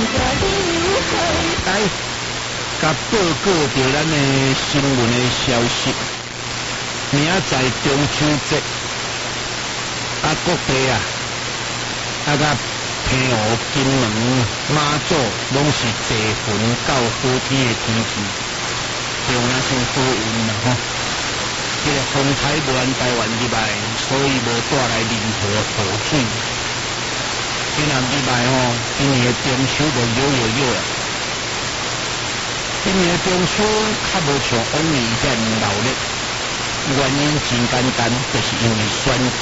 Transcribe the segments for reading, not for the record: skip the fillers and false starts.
来，甲报告着咱的新闻的消息。明仔载中秋节，各地甲平湖、金门、马祖，拢是坐云到好天的天气，就那算好运啦吼。这个风台无按台湾入来，所以无带来任何雨水。今年入来今年的中秋就有啦。今年的中秋较无像往年遐闹热，原因真简单，就是因为选举，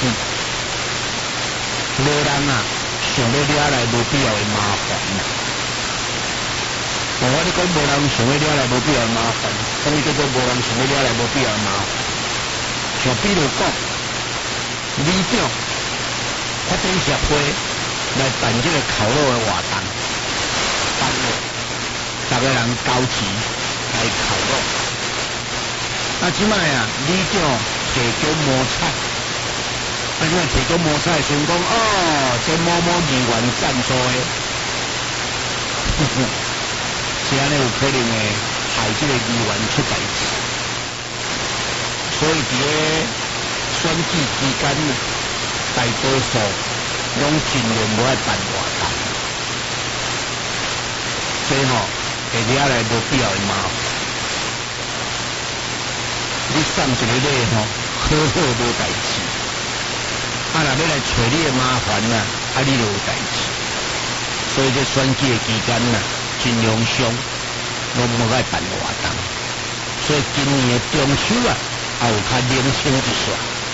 无人想要惹来无必要的麻烦啦。我咧讲无人想要惹来无必要的麻烦，什么叫做无人想要惹来无必要的麻烦？像比如讲，里长发展协会来办这个烤肉的活动，办了，大家人交钱来烤肉。即摆里长提供摸彩，即摆提供摸彩，想讲这某某议员赞助的，是安尼有可能会害这个议员出代志。所以伫咧选举期间大多数拢尽量无爱办活动，这会惹来无必要的麻烦。你送一个礼好好无代志，若要来找你的麻烦你就有代志。所以这选举的期间尽量上拢无爱办活动。所以今年的中秋也有较冷清一些。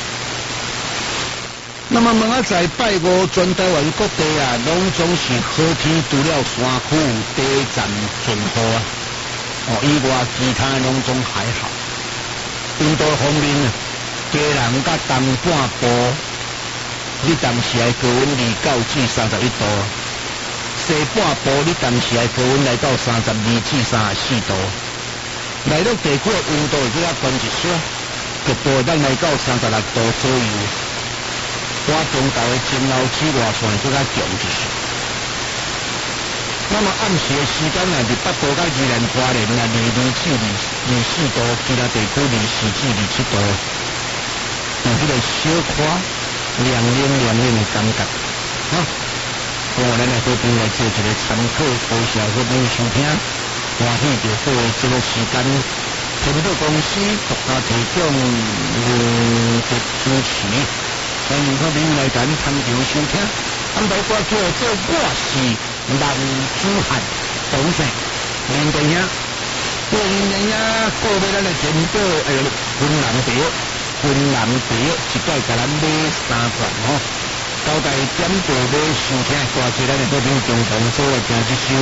那么明仔载拜五，全台湾各地拢总是好天，除了山区第一站顺雨以外其他拢总还好。温度方面家人甲东半部，你当时的高温29至31度；西半部你当时的高温来到32至34度。内陆地区的温度会比较高一些，局部会当来到36度左右。我中昼的前后紫外线会比较强一些。那么暗时的时间伫北部甲宜兰花莲22至24度，其他地区24至27度，有迄个小可凉冷的感觉。咱来这边来做一个参考，多谢各位收听，欢喜就好的这个时间，频道公司独家提供的支持，欢迎各位来咱参场收听。安排歌叫做我是男子汉同志，连电影，过年电影，告别咱的前辈，云南茶，一摆甲咱买3罐交代点过买收听，多谢咱的各位共同做来听这首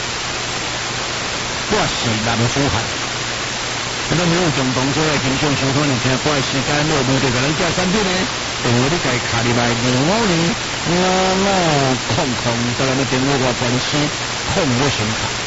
我是男子汉。咱没有共同做来欣赏收看的听歌的时间，我们就甲咱这产品电话你家卡入来255500，再来电话我专线控我显卡。